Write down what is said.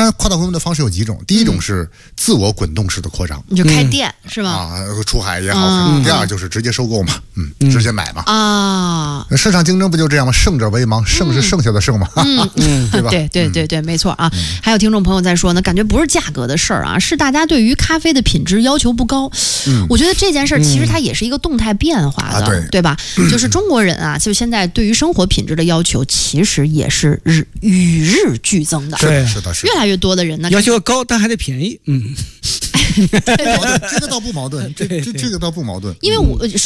然扩大规模的方式有几种，第一种是自我滚动式的扩张， 你就开店是吧？ 啊，出海也好。第二就是直接收购嘛，直接买嘛。 啊， 市场竞争不就这样吗？胜者为王，胜是剩下的胜嘛，对吧？ 对，没错啊。还有听众朋友在说呢，感觉不是价格的事儿啊，是大家对于咖啡的品质要求不高。我觉得这件事儿其实它也是一个动态变化的，对吧？就是中国人啊，就现在对于生活品质的要求，其实也是与日俱增的。 是的， 越来越多的人呢， 要求高，但还得便宜。 这个倒不矛盾，这个倒不矛盾。 因为